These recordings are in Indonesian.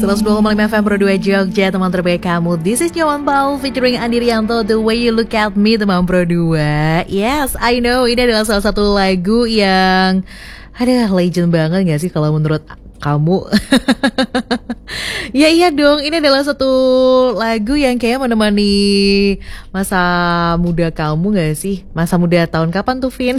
102,5 FM Pro 2 Jogja, teman terbaik kamu. This is Nyoman Paul featuring Andi Rianto, The Way You Look At Me, teman Pro 2. Yes, I know, ini adalah salah satu lagu yang legend banget gak sih kalau menurut kamu? Ya iya dong, ini adalah satu lagu yang kayak menemani masa muda kamu gak sih? Masa muda tahun kapan tuh, Vin?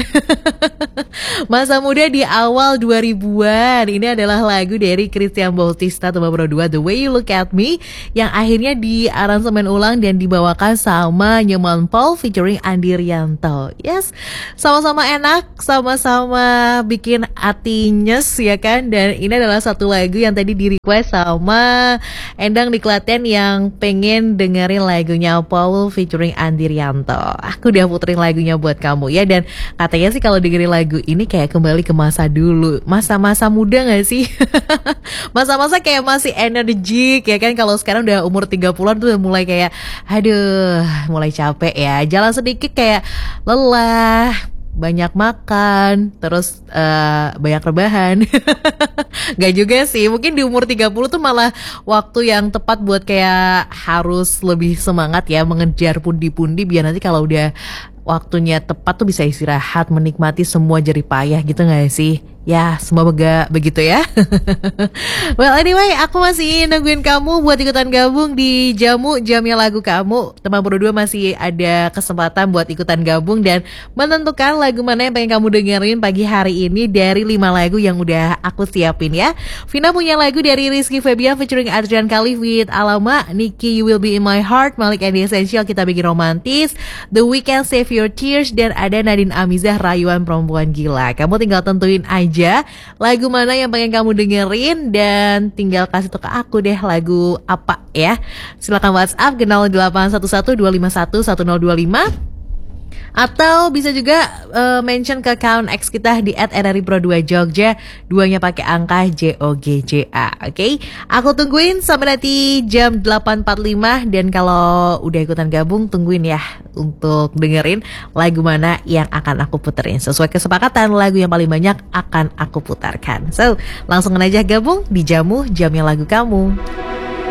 Masa muda di awal 2000-an. Ini adalah lagu dari Christian Bautista teman Pro 2, The Way You Look At Me, yang akhirnya diaransemen ulang dan dibawakan sama Nyoman Paul featuring Andi Rianto. Yes, sama-sama enak, sama-sama bikin hati nyes ya kan. Dan ini adalah satu lagu yang tadi di request sama Endang di Klaten yang pengen dengerin lagunya Paul featuring Andi Rianto. Aku udah puterin lagunya buat kamu ya. Dan katanya sih kalau dengerin lagu ini kayak kembali ke masa dulu, masa-masa muda gak sih? Masa-masa kayak masih energik ya kan. Kalau sekarang udah umur 30-an tuh udah mulai kayak mulai capek ya, jalan sedikit kayak lelah, banyak makan, terus banyak rebahan. Gak juga sih, mungkin di umur 30 tuh malah waktu yang tepat buat kayak harus lebih semangat ya, mengejar pundi-pundi biar nanti kalau udah waktunya tepat tuh bisa istirahat, menikmati semua jerih payah gitu gak sih? Ya, semoga begitu ya. Well anyway, aku masih nungguin kamu buat ikutan gabung di Jamnya Lagu Kamu. Teman Pro 2 masih ada kesempatan buat ikutan gabung dan menentukan lagu mana yang pengen kamu dengerin pagi hari ini dari 5 lagu yang udah aku siapin ya. Vina punya lagu dari Rizky Febian featuring Adrian Khalif with Alama, Nicky You Will Be In My Heart, Malik and the Essential Kita Bikin Romantis, The Weeknd Save Your Tears, dan ada Nadine Amizah Rayuan Perempuan Gila. Kamu tinggal tentuin aja lagu mana yang pengen kamu dengerin dan tinggal kasih tau ke aku deh lagu apa ya. Silakan WhatsApp ke 0811-251-1025 atau bisa juga mention ke account X kita di @RRI_Pro2 Jogja, duanya pakai angka JOGJA. Oke, aku tungguin sampai nanti jam 8.45. Dan kalau udah ikutan gabung, tungguin ya untuk dengerin lagu mana yang akan aku puterin. Sesuai kesepakatan, lagu yang paling banyak akan aku putarkan. So, langsung aja gabung di Jamnya Lagu Kamu.